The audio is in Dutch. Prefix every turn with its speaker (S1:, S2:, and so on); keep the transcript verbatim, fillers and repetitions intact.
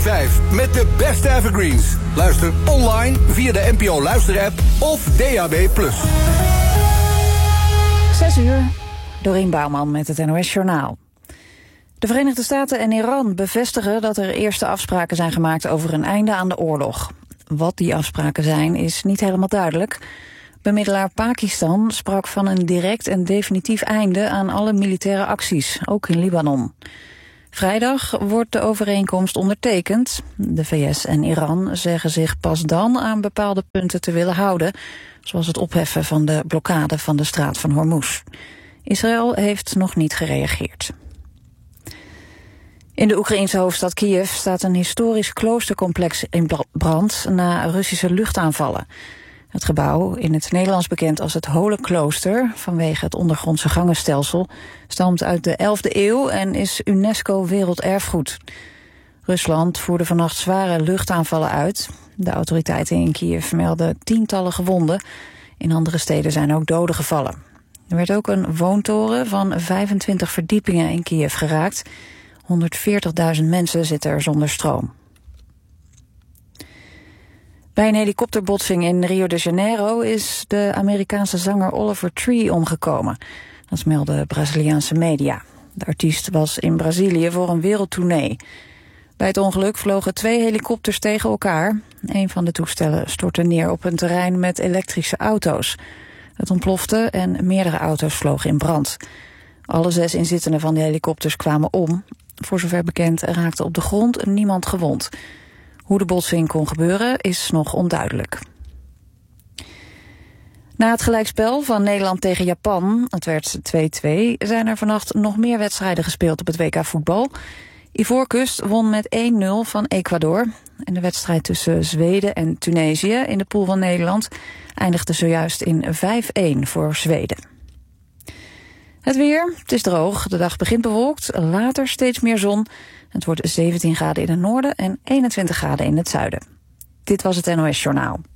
S1: tot vijf met de beste evergreens. Luister online via de N P O Luister-app of D A B plus.
S2: Zes uur, Dorien Bouwman met het N O S-journaal. De Verenigde Staten en Iran bevestigen dat er eerste afspraken zijn gemaakt over een einde aan de oorlog. Wat die afspraken zijn, is niet helemaal duidelijk. Bemiddelaar Pakistan sprak van een direct en definitief einde aan alle militaire acties, ook in Libanon. Vrijdag wordt de overeenkomst ondertekend. De V S en Iran zeggen zich pas dan aan bepaalde punten te willen houden, zoals het opheffen van de blokkade van de straat van Hormuz. Israël heeft nog niet gereageerd. In de Oekraïense hoofdstad Kiev staat een historisch kloostercomplex in brand na Russische luchtaanvallen. Het gebouw, in het Nederlands bekend als het Holenklooster, vanwege het ondergrondse gangenstelsel, stamt uit de elfde eeuw en is UNESCO Werelderfgoed. Rusland voerde vannacht zware luchtaanvallen uit. De autoriteiten in Kiev melden tientallen gewonden. In andere steden zijn ook doden gevallen. Er werd ook een woontoren van vijfentwintig verdiepingen in Kiev geraakt. honderdveertigduizend mensen zitten er zonder stroom. Bij een helikopterbotsing in Rio de Janeiro is de Amerikaanse zanger Oliver Tree omgekomen. Dat melden Braziliaanse media. De artiest was in Brazilië voor een wereldtournee. Bij het ongeluk vlogen twee helikopters tegen elkaar. Een van de toestellen stortte neer op een terrein met elektrische auto's. Het ontplofte en meerdere auto's vlogen in brand. Alle zes inzittenden van de helikopters kwamen om. Voor zover bekend raakte op de grond niemand gewond. Hoe de botsing kon gebeuren is nog onduidelijk. Na het gelijkspel van Nederland tegen Japan, het werd twee-twee... zijn er vannacht nog meer wedstrijden gespeeld op het W K voetbal. Ivoorkust won met één nul van Ecuador. En de wedstrijd tussen Zweden en Tunesië in de pool van Nederland eindigde zojuist in vijf-een voor Zweden. Het weer, het is droog, de dag begint bewolkt, later steeds meer zon. Het wordt zeventien graden in het noorden en eenentwintig graden in het zuiden. Dit was het N O S Journaal.